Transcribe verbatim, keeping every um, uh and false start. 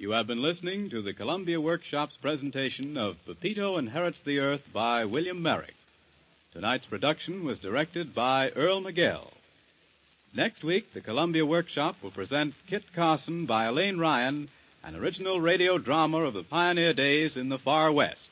You have been listening to the Columbia Workshop's presentation of Pepito Inherits the Earth by William Merrick. Tonight's production was directed by Earl Miguel. Next week, the Columbia Workshop will present Kit Carson by Elaine Ryan, an original radio drama of the pioneer days in the Far West.